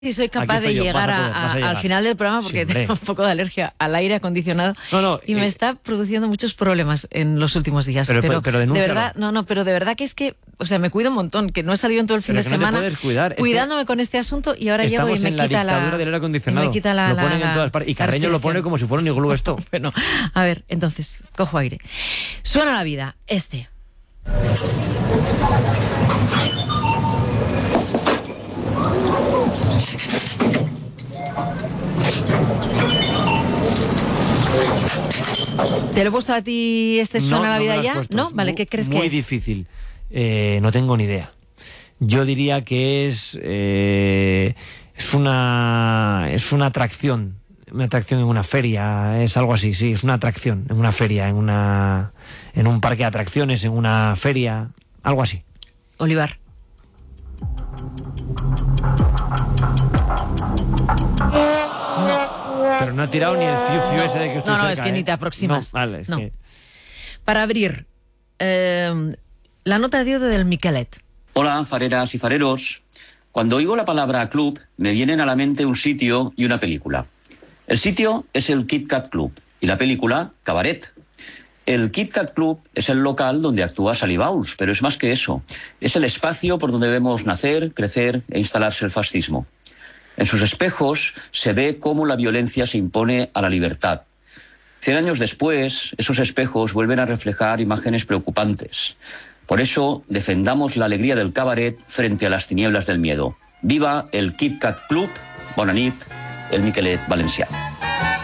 si soy capaz de llegar al final del programa, porque tengo un poco de alergia al aire acondicionado y me está produciendo muchos problemas en los últimos días. Pero de verdad, pero de verdad que es que, o sea, me cuido un montón, que no he salido en todo el fin de semana cuidándome con este asunto y ahora llego y me quita la dictadura del aire acondicionado. Lo ponen en todas partes. Y Carreño lo pone como si fuera un iglú esto. Bueno, a ver, entonces, cojo aire. Suena la vida, este. ¿Te lo he puesto a ti suena la vida ya? ¿No? Vale, ¿qué crees que es? Muy difícil. No tengo ni idea. Yo diría que es una atracción. Una atracción en una feria, es algo así, sí, es una atracción en una feria, en un parque de atracciones, en una feria, algo así. Olivar. No. Pero no ha tirado ni el fiu ese de que estoy cerca, es que ni te aproximas. No, vale, que... Para abrir, la nota de audio del Miquelet. Hola, fareras y fareros. Cuando oigo la palabra club, me vienen a la mente un sitio y una película. El sitio es el Kit Kat Club y la película Cabaret. El Kit Kat Club es el local donde actúa Sally Bowles, pero es más que eso. Es el espacio por donde debemos nacer, crecer e instalarse el fascismo. En sus espejos se ve cómo la violencia se impone a la libertad. 100 años después, esos espejos vuelven a reflejar imágenes preocupantes. Por eso, defendamos la alegría del cabaret frente a las tinieblas del miedo. ¡Viva el Kit Kat Club! Bona nit, el Miquelet valencià.